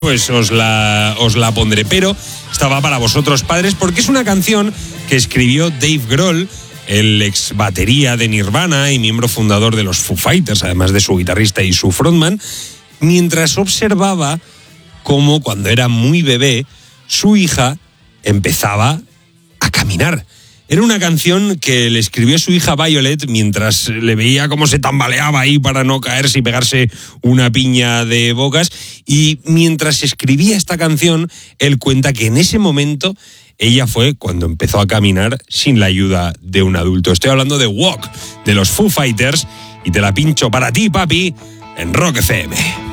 Pues os la pondré, pero esta va para vosotros padres porque es una canción que escribió Dave Grohl, el ex batería de Nirvana y miembro fundador de los Foo Fighters, además de su guitarrista y su frontman, mientras observaba cómo cuando era muy bebé su hija empezaba a caminar. Era una canción que le escribió su hija Violet mientras le veía cómo se tambaleaba ahí para no caerse y pegarse una piña de bocas. Y mientras escribía esta canción, él cuenta que en ese momento ella fue cuando empezó a caminar sin la ayuda de un adulto. Estoy hablando de Walk, de los Foo Fighters, y te la pincho para ti, papi, en Rock FM.